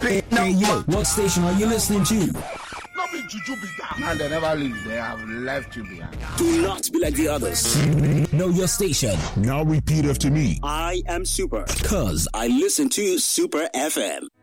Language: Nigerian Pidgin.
Hey, yo, what station are you listening to? Not be juju be that. Man, they never leave. They have left you behind. Do not be like the others. Know your station. Now repeat after me. I am Super. Cause I listen to Super FM.